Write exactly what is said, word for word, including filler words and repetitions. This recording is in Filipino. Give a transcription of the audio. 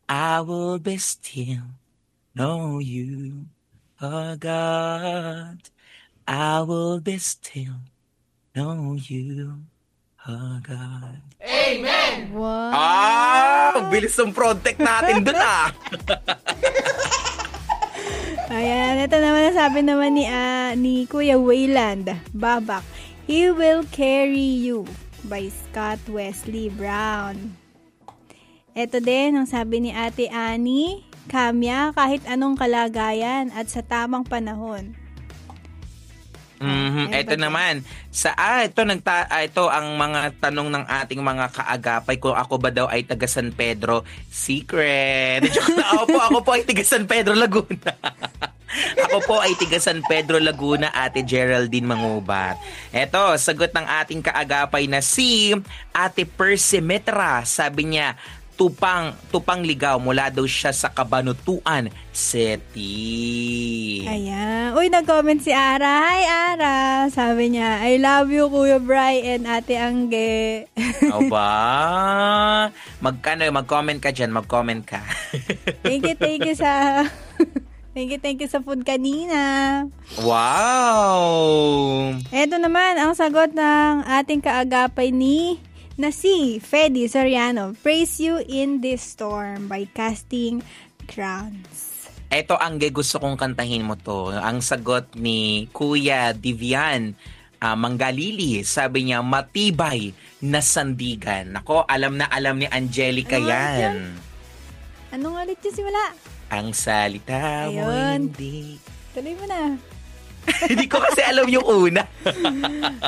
I will be still, know you are God. I will be still, know you are God. Ah! Wow! Bilis ng project natin dun ah! Ayan, ito naman ang sabi naman ni, ah, ni Kuya Wayland Babak. He Will Carry You by Scott Wesley Brown. Ito din ang sabi ni Ate Annie, Kamya, kahit anong kalagayan at sa tamang panahon. Mhm, Ayan ito ba, naman. Sa ah, ito nagta ah, ito ang mga tanong ng ating mga kaagapay kung ako ba daw ay taga San Pedro. Secret. Joke na, ako po, ako po ay taga San Pedro, Laguna. Ako po ay taga San Pedro, Laguna, Ate Geraldine Mangubat. Ito, sagot ng ating kaagapay na si Ate Percy Metra. Sabi niya, tupang tupang ligaw mula daw siya sa Cabanatuan City. Ayan. Uy, nag-comment si Ara. Hi, Ara. Sabi niya, I love you, Kuya Bri and Ate Angge. Aba, magkano, mag-comment ka dyan, mag-comment ka. Thank you, thank you sa... thank you, thank you sa food kanina. Wow! Ito naman ang sagot ng ating kaagapay ni na si Fedy Soriano. Praise You in This Storm by Casting Crowns. Ito ang gusto kong kantahin mo to. Ang sagot ni Kuya Divian uh, Manggalili. Sabi niya, matibay na sandigan. Nako, alam na alam ni Angelica Ano yan. yan? Anong ulit yung simula? Ang salita mo Ayun. hindi. Tuloy mo na. Hindi ko kasi alam yung una.